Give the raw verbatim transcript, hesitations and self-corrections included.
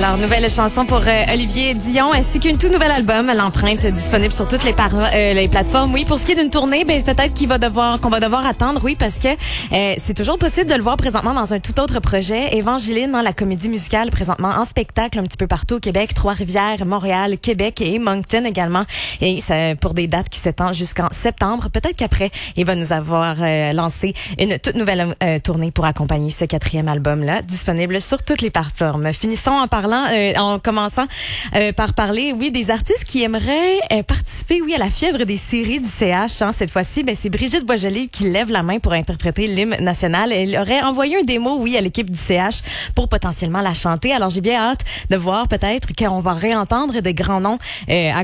Alors, nouvelle chanson pour euh, Olivier Dion, ainsi qu'une tout nouvel album, L'Empreinte, disponible sur toutes les, par- euh, les plateformes. Oui, pour ce qui est d'une tournée, ben peut-être qu'il va devoir, qu'on va devoir attendre, oui, parce que euh, c'est toujours possible de le voir présentement dans un tout autre projet. Évangeline, hein, la comédie musicale, présentement en spectacle un petit peu partout au Québec, Trois-Rivières, Montréal, Québec et Moncton également. Et c'est pour des dates qui s'étendent jusqu'en septembre. Peut-être qu'après, il va nous avoir euh, lancé une toute nouvelle euh, tournée pour accompagner ce quatrième album-là, disponible sur toutes les plateformes. Finissons en parlant, euh, en commençant euh, par parler, oui, des artistes qui aimeraient euh, participer, oui, à la fièvre des séries du C H. Hein. Cette fois-ci, ben, c'est Brigitte Boisjoli qui lève la main pour interpréter l'hymne national. Elle aurait envoyé un démo, oui, à l'équipe du C H pour potentiellement la chanter. Alors, j'ai bien hâte de voir peut-être qu'on va réentendre des grands noms euh, à